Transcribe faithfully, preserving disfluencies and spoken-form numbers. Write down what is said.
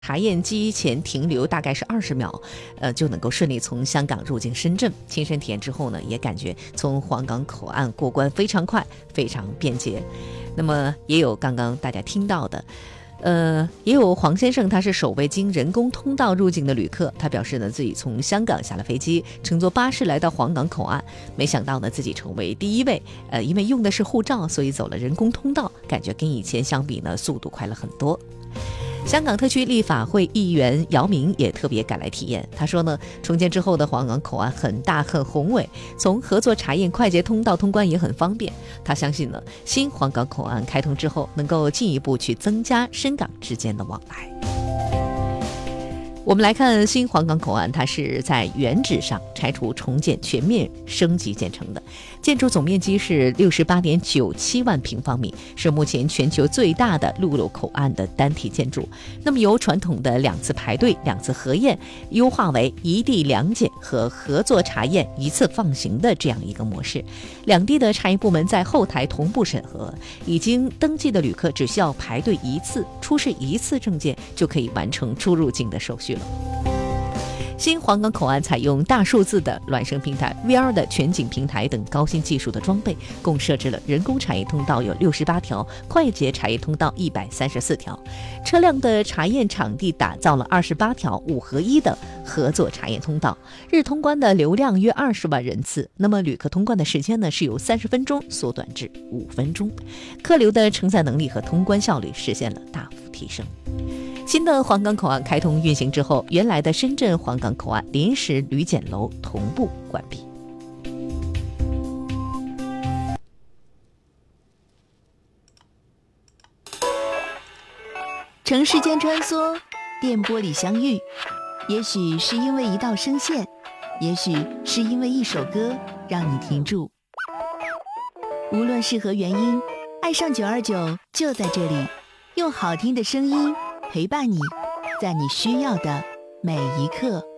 查验机前停留大概是二十秒，呃，就能够顺利从香港入境深圳。亲身体验之后呢，也感觉从黄岗口岸过关非常快，非常便捷。那么也有刚刚大家听到的。呃，也有黄先生，他是首位经人工通道入境的旅客。他表示呢，自己从香港下了飞机，乘坐巴士来到黄岗口岸，没想到呢，自己成为第一位。呃，因为用的是护照，所以走了人工通道，感觉跟以前相比呢，速度快了很多。香港特区立法会议员姚明也特别赶来体验。他说呢，重建之后的黄岗口岸很大很宏伟，从合作查验快捷通道通关也很方便。他相信呢，新黄岗口岸开通之后，能够进一步去增加深港之间的往来。我们来看新黄岗口岸，它是在原址上拆除重建全面升级建成的，建筑总面积是 六十八点九七万平方米，是目前全球最大的陆路口岸的单体建筑。那么由传统的两次排队两次核验优化为一地两检和合作查验一次放行的这样一个模式，两地的查验部门在后台同步审核，已经登记的旅客只需要排队一次，出示一次证件就可以完成出入境的手续了。新黄岗口岸采用大数字的孪生平台、V R 的全景平台等高新技术的装备，共设置了人工查验通道有六十八条，快捷查验通道一百三十四条，车辆的查验场地打造了二十八条五合一的合作查验通道，日通关的流量约二十万人次。那么旅客通关的时间呢，是由三十分钟缩短至五分钟，客流的承载能力和通关效率实现了大幅提升。新的黄岗口岸开通运行之后，原来的深圳黄岗口岸临时旅检楼同步关闭。 城市间穿梭，电波里相遇，也许是因为一道声线，也许是因为一首歌让你停住。无论是何原因，爱上九二九就在这里，用好听的声音陪伴你，在你需要的每一刻。